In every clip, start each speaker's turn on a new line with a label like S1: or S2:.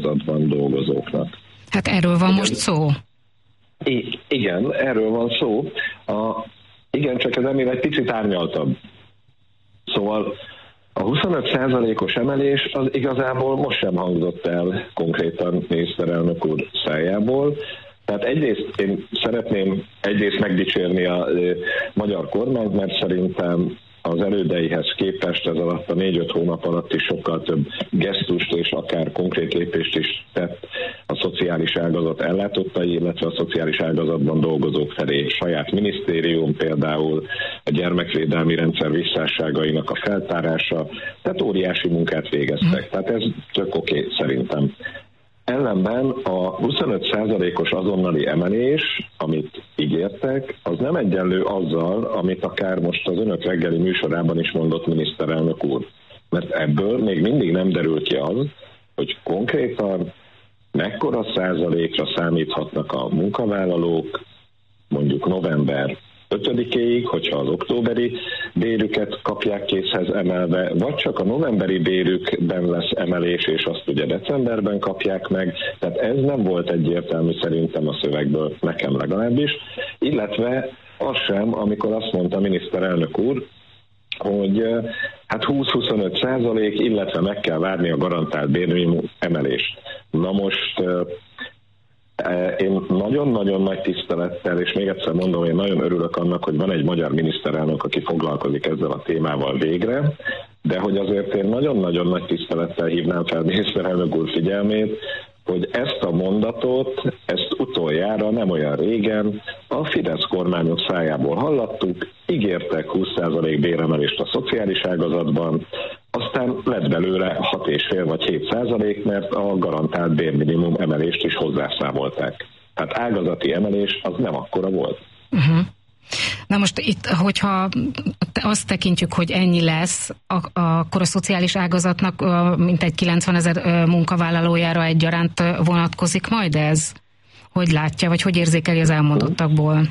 S1: ágazatban dolgozóknak.
S2: Hát erről van most szó.
S1: Igen, erről van szó. Igen, csak ez ennél egy picit árnyaltabb. Szóval a 25%-os emelés az igazából most sem hangzott el konkrétan miniszterelnök úr szájából. Tehát egyrészt én szeretném megdicsérni a magyar kormányt, mert szerintem az elődeihez képest ez alatt a 4-5 hónap alatt is sokkal több gesztust és akár konkrét lépést is tett a szociális ágazat ellátottai, illetve a szociális ágazatban dolgozók felé. Saját minisztérium például a gyermekvédelmi rendszer visszásságainak a feltárása, tehát óriási munkát végeztek. Tehát ez tök oké szerintem. Ellenben a 25%-os azonnali emelés, amit ígértek, az nem egyenlő azzal, amit akár most az önök reggeli műsorában is mondott miniszterelnök úr. Mert ebből még mindig nem derül ki az, hogy konkrétan mekkora százalékra számíthatnak a munkavállalók mondjuk november 5-éig, hogyha az októberi bérüket kapják készhez emelve, vagy csak a novemberi bérükben lesz emelés, és azt ugye decemberben kapják meg. Tehát ez nem volt egyértelmű szerintem a szövegből, nekem legalábbis. Illetve az sem, amikor azt mondta a miniszterelnök úr, hogy hát 20-25%, illetve meg kell várni a garantált bérminimum emelést. Na most én nagyon-nagyon nagy tisztelettel, és még egyszer mondom, én nagyon örülök annak, hogy van egy magyar miniszterelnök, aki foglalkozik ezzel a témával végre, de hogy azért én nagyon-nagyon nagy tisztelettel hívnám fel miniszterelnök úr figyelmét, hogy ezt a mondatot, ezt utoljára nem olyan régen a Fidesz kormányok szájából hallottuk, ígértek 20% béremelést a szociális ágazatban, aztán lett belőle 6,5 vagy 7%, mert a garantált bérminimum emelést is hozzászámolták. Tehát ágazati emelés az nem akkora volt.
S2: Uh-huh. Na most itt, hogyha azt tekintjük, hogy ennyi lesz, akkor a szociális ágazatnak mintegy 90 000 munkavállalójára egyaránt vonatkozik majd ez? Hogy látja, vagy hogy érzékeli az elmondottakból?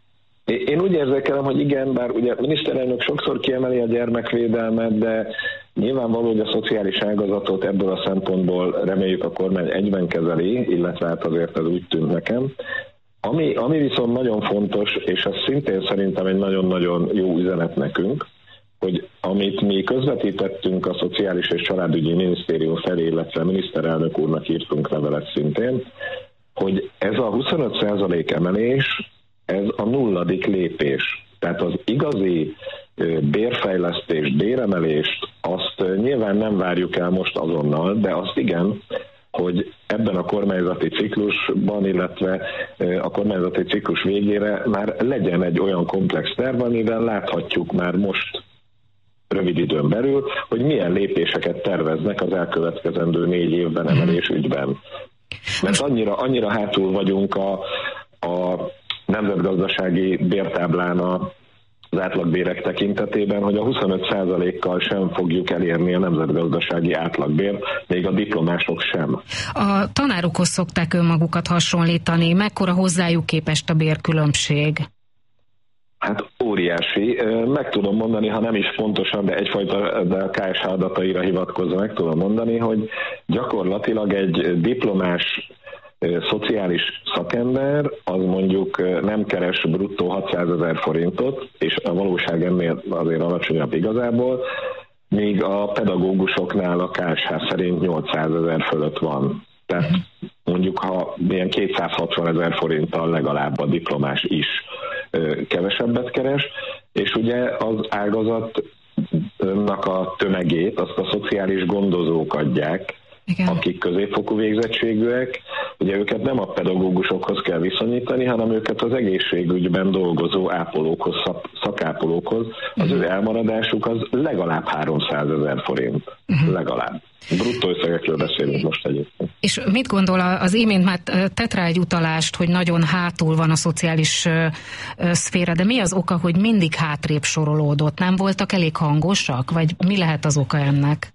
S1: Én úgy érzékelem, hogy igen, bár ugye a miniszterelnök sokszor kiemeli a gyermekvédelmet, de nyilvánvaló, hogy a szociális ágazatot ebből a szempontból reméljük a kormány egyben kezeli, illetve hát azért ez úgy tűnt nekem. Ami viszont nagyon fontos, és az szintén szerintem egy nagyon-nagyon jó üzenet nekünk, hogy amit mi közvetítettünk a Szociális és Családügyi Minisztérium felé, illetve a miniszterelnök úrnak írtunk levelet szintén, hogy ez a 25% emelés, ez a 0. lépés. Tehát az igazi bérfejlesztést, béremelést, azt nyilván nem várjuk el most azonnal, de azt igen, hogy ebben a kormányzati ciklusban, illetve a kormányzati ciklus végére már legyen egy olyan komplex terv, amivel láthatjuk már most rövid időn belül, hogy milyen lépéseket terveznek az elkövetkezendő 4 évben emelés ügyben. Mert annyira hátul vagyunk a nemzetgazdasági bértáblán az átlagbérek tekintetében, hogy a 25%-kal sem fogjuk elérni a nemzetgazdasági átlagbért, még a diplomások sem.
S2: A tanárokhoz szokták önmagukat hasonlítani. Mekkora hozzájuk képest a bérkülönbség?
S1: Hát óriási. Meg tudom mondani, ha nem is pontosan, de egyfajta de a KSH adataira hivatkozva meg tudom mondani, hogy gyakorlatilag egy diplomás szociális szakember, az mondjuk nem keres bruttó 600 000 forintot, és a valóság ennél azért alacsonyabb igazából, míg a pedagógusoknál a KSH szerint 800 000 fölött van. Tehát mondjuk, ha ilyen 260 000 forinttal legalább a diplomás is kevesebbet keres, és ugye az ágazatnak a tömegét, azt a szociális gondozók adják, igen, akik középfokú végzettségűek, ugye őket nem a pedagógusokhoz kell viszonyítani, hanem őket az egészségügyben dolgozó ápolókhoz, szakápolókhoz. Az ő elmaradásuk az legalább 300 000 forint. Legalább. Bruttó összegekről beszélünk most egyébként.
S2: És mit gondol, az imént már tett rá egy utalást, hogy nagyon hátul van a szociális szféra, de mi az oka, hogy mindig hátrébb sorolódott? Nem voltak elég hangosak? Vagy mi lehet az oka ennek?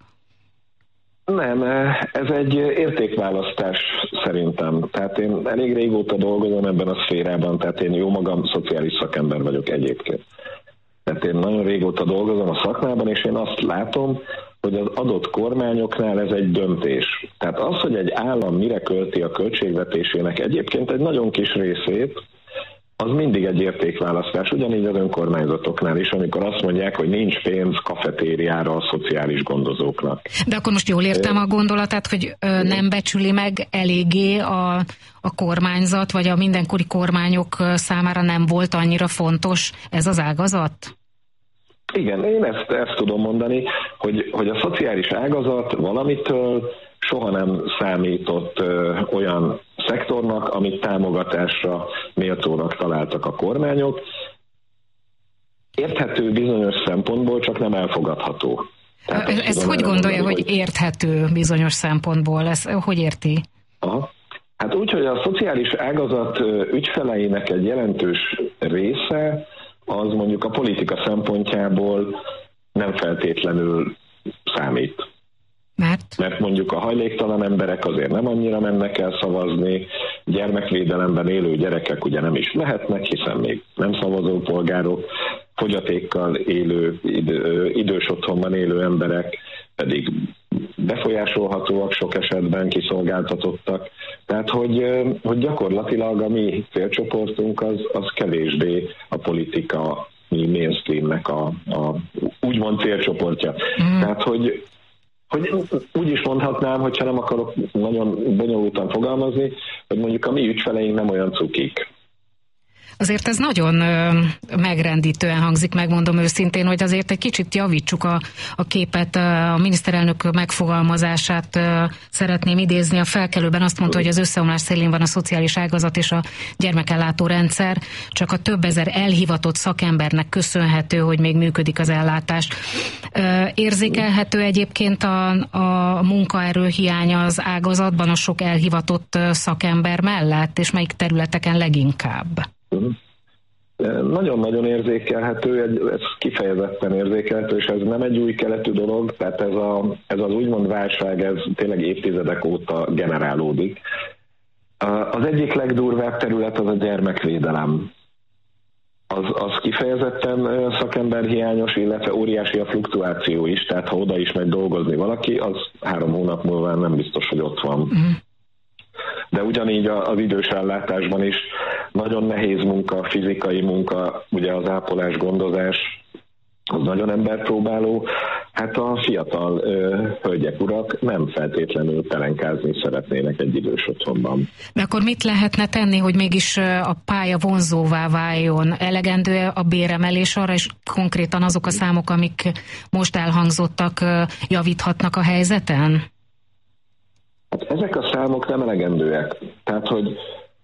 S1: Nem, ez egy értékválasztás szerintem. Tehát én elég régóta dolgozom ebben a szférában, tehát én jó magam szociális szakember vagyok egyébként. Tehát én nagyon régóta dolgozom a szakmában, és én azt látom, hogy az adott kormányoknál ez egy döntés. Tehát az, hogy egy állam mire költi a költségvetésének egyébként egy nagyon kis részét, az mindig egy értékválasztás, ugyanígy az önkormányzatoknál is, amikor azt mondják, hogy nincs pénz kafetériára a szociális gondozóknak.
S2: De akkor most jól értem a gondolatát, hogy nem becsüli meg eléggé a kormányzat, vagy a mindenkori kormányok számára nem volt annyira fontos ez az ágazat?
S1: Igen, én ezt tudom mondani, hogy a szociális ágazat valamitől soha nem számított olyan szektornak, amit támogatásra méltónak találtak a kormányok. Érthető bizonyos szempontból, csak nem elfogadható.
S2: Ezt hogy gondolja, hogy érthető bizonyos szempontból? Ezt hogy érti?
S1: Aha. Hát úgy, hogy a szociális ágazat ügyfeleinek egy jelentős része az mondjuk a politika szempontjából nem feltétlenül számít. Mert mondjuk a hajléktalan emberek azért nem annyira mennek el szavazni, gyermekvédelemben élő gyerekek ugye nem is lehetnek, hiszen még nem szavazó polgárok, fogyatékkal élő, idős otthonban élő emberek pedig befolyásolhatóak, sok esetben kiszolgáltatottak. Tehát, hogy gyakorlatilag a mi célcsoportunk az kevésbé a politika mainstreamnek a úgymond célcsoportja. Tehát, hogy úgy is mondhatnám, hogyha nem akarok nagyon bonyolultan fogalmazni, hogy mondjuk a mi ügyfeleink nem olyan cukik.
S2: Azért ez nagyon megrendítően hangzik, megmondom őszintén, hogy azért egy kicsit javítsuk a képet, a miniszterelnök megfogalmazását szeretném idézni. A Felkelőben azt mondta, hogy az összeomlás szélén van a szociális ágazat és a gyermekellátó rendszer, csak a több ezer elhivatott szakembernek köszönhető, hogy még működik az ellátás. Érzékelhető egyébként a munkaerő hiánya az ágazatban a sok elhivatott szakember mellett, és melyik területeken leginkább?
S1: Nagyon-nagyon érzékelhető, ez kifejezetten érzékelhető, és ez nem egy új keletű dolog, tehát ez az úgymond válság, ez tényleg évtizedek óta generálódik. Az egyik legdurvább terület az a gyermekvédelem. Az kifejezetten szakemberhiányos, illetve óriási a fluktuáció is, tehát ha oda is megy dolgozni valaki, az 3 hónap múlva nem biztos, hogy ott van. De ugyanígy az idős ellátásban is nagyon nehéz munka, fizikai munka, ugye az ápolás, gondozás, az nagyon emberpróbáló. Hát a fiatal hölgyek, urak nem feltétlenül pelenkázni szeretnének egy idős otthonban.
S2: De akkor mit lehetne tenni, hogy mégis a pálya vonzóvá váljon? Elegendő a béremelés arra, és konkrétan azok a számok, amik most elhangzottak, javíthatnak a helyzeten?
S1: Hát ezek a számok nem elegendőek. Tehát, hogy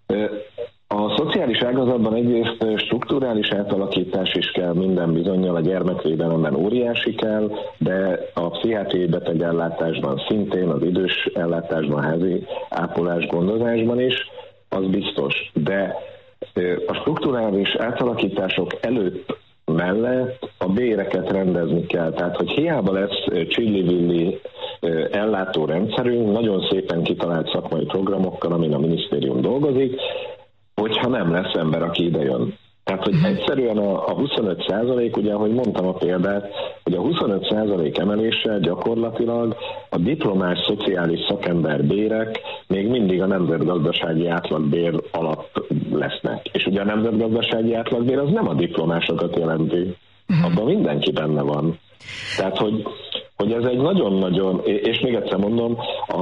S1: a szociális ágazatban egyrészt strukturális átalakítás is kell minden bizonnyal, a gyermekvédelemben óriási kell, de a pszichiátriai betegellátásban szintén, az idős ellátásban, házi ápolás, gondozásban is, az biztos. De a strukturális átalakítások előtt mellett a béreket rendezni kell. Tehát, hogy hiába lesz csillivilli ellátórendszerünk, nagyon szépen kitalált szakmai programokkal, amin a minisztérium dolgozik, hogyha nem lesz ember, aki ide jön. Tehát, hogy egyszerűen a 25%, ugye, ahogy mondtam a példát, hogy a 25% emeléssel gyakorlatilag a diplomás szociális szakember bérek még mindig a nemzetgazdasági átlagbér alatt lesznek. És ugye a nemzetgazdasági átlagbér az nem a diplomásokat jelenti. Abban mindenki benne van. Tehát, hogy ez egy nagyon-nagyon, és még egyszer mondom,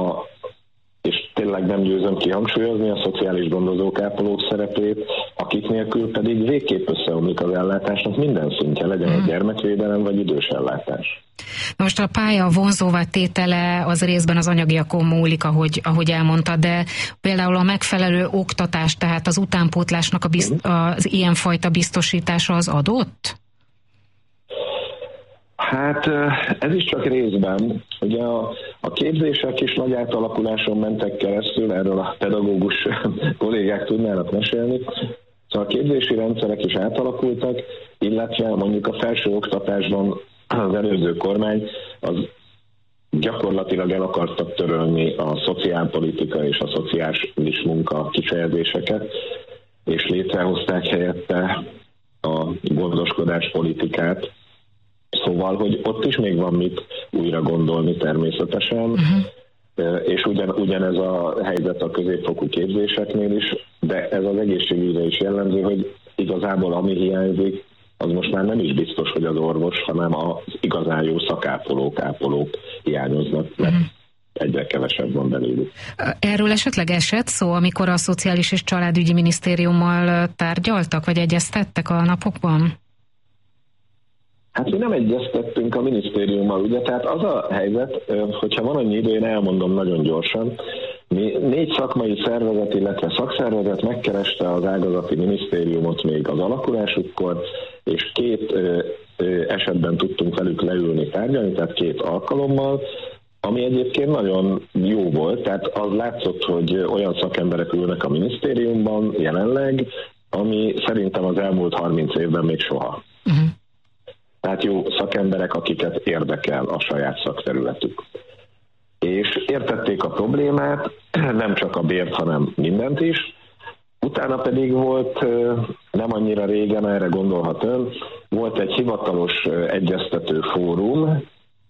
S1: és tényleg nem győzöm kihangsúlyozni a szociális gondozók, ápolók szerepét, akik nélkül pedig végképp összeomlik az ellátásnak minden szintje, legyen a gyermekvédelem vagy idős ellátás.
S2: Most a pálya vonzóvá tétele az részben az anyagiakon múlik, ahogy elmondta, de például a megfelelő oktatás, tehát az utánpótlásnak az ilyenfajta biztosítása az adott?
S1: Hát ez is csak részben. Ugye a képzések is nagy átalakuláson mentek keresztül, erről a pedagógus kollégák tudnának mesélni. Szóval a képzési rendszerek is átalakultak, illetve mondjuk a felső oktatásban az előző kormány az gyakorlatilag el akartak törölni a szociálpolitika és a szociális munka kifejezéseket, és létrehozták helyette a gondoskodás politikát. Szóval, hogy ott is még van mit újra gondolni természetesen, és ugyanez a helyzet a középfokú képzéseknél is, de ez az egészségügyre is jellemző, hogy igazából ami hiányzik, az most már nem is biztos, hogy az orvos, hanem az igazán jó ápolók hiányoznak, mert egyre kevesebb van belőlük.
S2: Erről esetleg esett szó, amikor a Szociális és Családügyi Minisztériummal tárgyaltak, vagy egyeztettek a napokban?
S1: Hát mi nem egyeztettünk a minisztériummal, ugye, tehát az a helyzet, hogyha van annyi idő, én elmondom nagyon gyorsan, mi 4 szakmai szervezet, illetve szakszervezet megkereste az ágazati minisztériumot még az alakulásukkor, és 2 esetben tudtunk velük leülni tárgyalni, tehát 2 alkalommal, ami egyébként nagyon jó volt, tehát az látszott, hogy olyan szakemberek ülnek a minisztériumban jelenleg, ami szerintem az elmúlt 30 évben még soha. Tehát jó szakemberek, akiket érdekel a saját szakterületük. És értették a problémát, nem csak a bért, hanem mindent is. Utána pedig volt, nem annyira régen, erre gondolhat ön, volt egy hivatalos egyeztető fórum,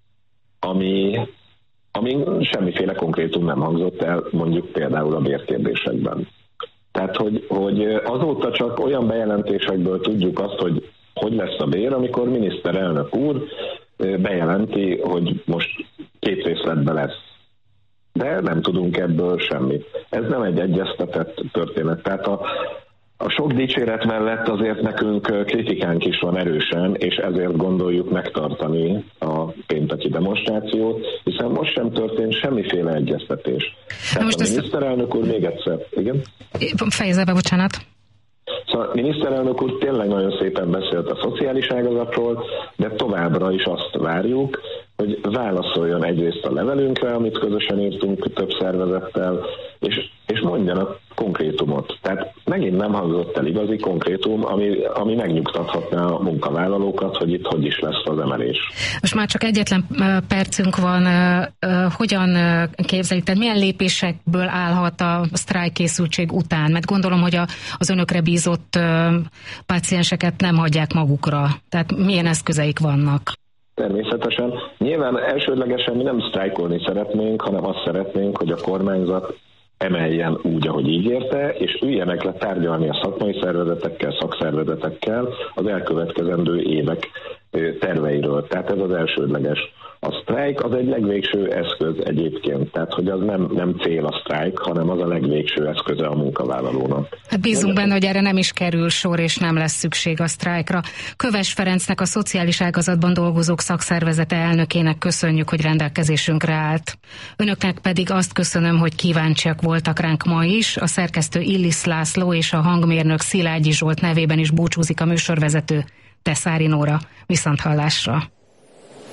S1: ami semmiféle konkrétum nem hangzott el, mondjuk például a bérkérdésekben. Tehát, hogy azóta csak olyan bejelentésekből tudjuk azt, hogy lesz a bér, amikor miniszterelnök úr bejelenti, hogy most 2 részletben lesz. De nem tudunk ebből semmit. Ez nem egy egyeztetett történet. Tehát a sok dicséret mellett azért nekünk kritikánk is van erősen, és ezért gondoljuk megtartani a pénteki demonstrációt, hiszen most sem történt semmiféle egyeztetés. Tehát most a miniszterelnök úr még egyszer, igen?
S2: Fejezze be, bocsánat.
S1: Szóval a miniszterelnök úr tényleg nagyon szépen beszélt a szociális ágazatról, de továbbra is azt várjuk, hogy válaszoljon egyrészt a levelünkre, amit közösen írtunk több szervezettel, és mondjanak konkrétumot. Tehát megint nem hangzott el igazi konkrétum, ami megnyugtathatná a munkavállalókat, hogy itt hogy is lesz az emelés.
S2: Most már csak egyetlen percünk van. Hogyan képzelitek, milyen lépésekből állhat a sztrájkkészültség után? Mert gondolom, hogy az önökre bízott pácienseket nem hagyják magukra. Tehát milyen eszközeik vannak?
S1: Természetesen. Nyilván elsődlegesen mi nem sztrájkolni szeretnénk, hanem azt szeretnénk, hogy a kormányzat emeljen úgy, ahogy ígérte, és üljenek le tárgyalni a szakmai szervezetekkel, szakszervezetekkel az elkövetkezendő évek terveiről. Tehát ez az elsődleges. A sztrájk az egy legvégső eszköz egyébként, tehát hogy az nem cél a sztrájk, hanem az a legvégső eszköze a munkavállalónak.
S2: Hát bízunk benne, hogy erre nem is kerül sor, és nem lesz szükség a sztrájkra. Köves Ferencnek, a szociális ágazatban dolgozók szakszervezete elnökének köszönjük, hogy rendelkezésünkre állt. Önöknek pedig azt köszönöm, hogy kíváncsiak voltak ránk ma is. A szerkesztő Illis László és a hangmérnök Szilágyi Zsolt nevében is búcsúzik a műsorvezető, Teszári Nóra. Viszonthallásra!